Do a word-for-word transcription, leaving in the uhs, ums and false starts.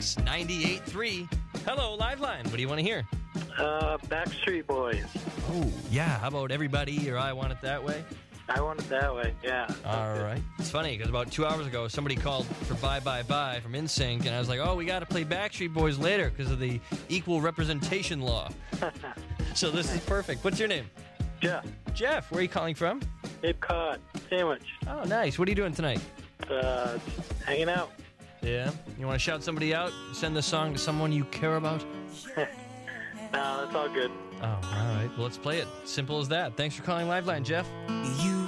Kicks ninety-eight point three. Hello, Liveline. What do you want to hear? Uh, Backstreet Boys. Oh, yeah. How about Everybody or I Want It That Way? I want it that way, yeah. All right. It's funny because about two hours ago, somebody called for Bye Bye Bye from N Sync, and I was like, oh, we got to play Backstreet Boys later because of the equal representation law. So this is perfect. What's your name? Jeff. Jeff. Where are you calling from? Cape Cod. Sandwich. Oh, nice. What are you doing tonight? Uh, hanging out. Yeah? You want to shout somebody out? Send this song to someone you care about? No, that's all good. Oh, all right. Well, let's play it. Simple as that. Thanks for calling Liveline, Jeff. You